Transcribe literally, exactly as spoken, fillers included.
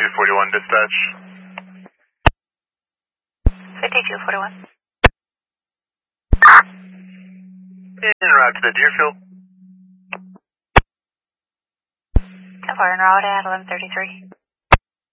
fifty-two forty-one dispatch. fifty-two forty-one. En route to the Deerfield. ten four en route at eleven thirty-three.